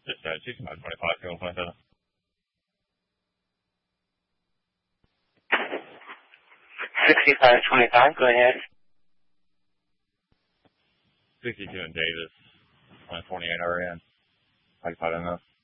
Just 6525, fuel 27. 6525, go ahead. 62 in Davis, 128 RN, 55 MS.